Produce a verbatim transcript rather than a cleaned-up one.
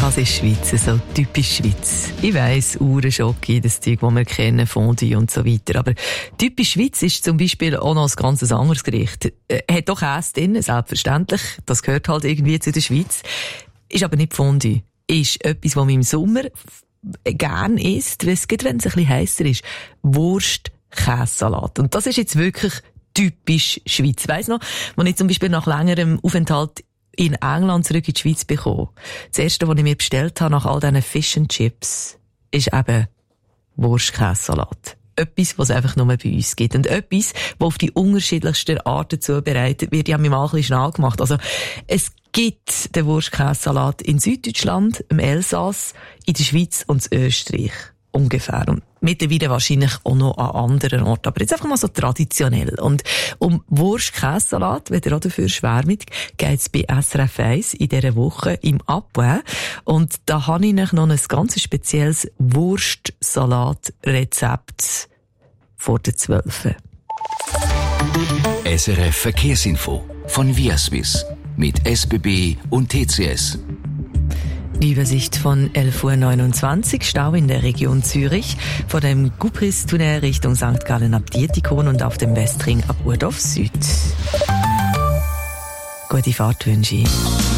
Das ist Schweiz, so typisch Schweiz. Ich weiss, Uhrenschocke, das Zeug, das wir kennen, Fondue und so weiter. Aber typisch Schweiz ist zum Beispiel auch noch ein ganz anderes Gericht. Äh, hat doch Käse drin, selbstverständlich. Das gehört halt irgendwie zu der Schweiz. Ist aber nicht Fondue. Ist etwas, was man im Sommer gern isst, wenn es ein bisschen heisser ist. Wurst-Käsesalat. Und das ist jetzt wirklich typisch Schweiz. Ich weiss noch, als ich zum Beispiel nach längerem Aufenthalt in England zurück in die Schweiz bekommen. Das erste, was ich mir bestellt habe nach all diesen Fish and Chips, ist eben Wurst-Käsesalat. Etwas, was es einfach nur bei uns gibt. Und etwas, was auf die unterschiedlichsten Arten zubereitet wird. Ich habe mich mal ein bisschen schnell gemacht. Also, es gibt den Wurst-Käsesalat in Süddeutschland, im Elsass, in der Schweiz und in Österreich. Ungefähr. Und mittlerweile wahrscheinlich auch noch an anderen Orten. Aber jetzt einfach mal so traditionell. Und um Wurst-Käsesalat, wenn ihr auch dafür schwärmt, geht's bei S R F eins in dieser Woche im Abwe. Und da habe ich noch ein ganz spezielles Wurstsalat-Rezept vor der zwölf. S R F Verkehrsinfo von Viaswiss mit S B B und T C S. Die Übersicht von elf Uhr neunundzwanzig, Stau in der Region Zürich, vor dem Gubristunnel Richtung Sankt Gallen ab Dietikon und auf dem Westring ab Urdorf Süd. Gute Fahrt wünsche ich.